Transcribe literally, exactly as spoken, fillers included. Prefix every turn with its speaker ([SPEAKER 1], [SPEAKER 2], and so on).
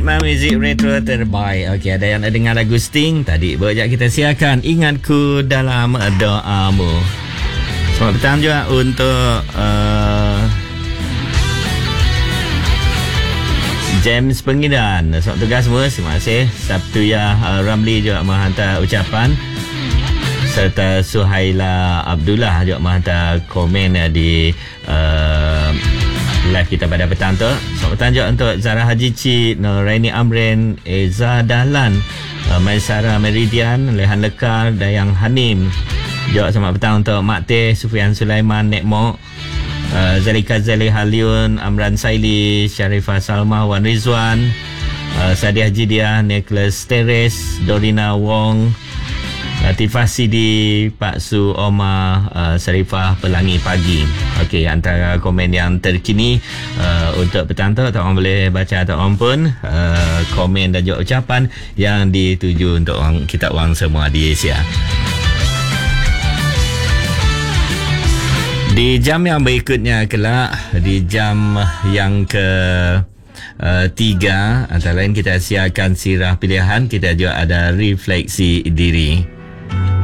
[SPEAKER 1] My Music Retro terbaik. Okey, ada yang nak dengar lagu Sting tadi. Boleh kita siarkan Ingatku Dalam Doamu. Selamat petang juga untuk uh, James Pengidan. Selamat tugas semua. Terima kasih. Sabtu ya uh, Ramli juga menghantar ucapan. Serta Suhaila Abdullah juga menghantar komen uh, di uh, live kita pada petang tu. Selamat petang juga untuk Zara Haji Cik, Noraini Amrin, Eza Dahlan, uh, Maisara Meridian, Lehan Lekar, Dayang Hanim. Juga selamat petang untuk Mak Teh, Sufian Sulaiman, Nek Mok, uh, Zalika Zali Haliun, Amran Saili, Sharifah Salma, Wan Rizwan, uh, Sadiah Jidiah, Nicholas Teres, Dorina Wong, Latifah Sidi, Pak Su Omar, uh, Sarifah Pelangi Pagi. Okey, antara komen yang terkini uh, untuk petang tu, tak orang boleh baca atau orang pun uh, komen dan juga ucapan yang dituju untuk orang, kita orang semua di Asia. Di jam yang berikutnya kelak, di jam yang ke uh, tiga, antara lain kita siarkan sirah pilihan, kita juga ada refleksi diri.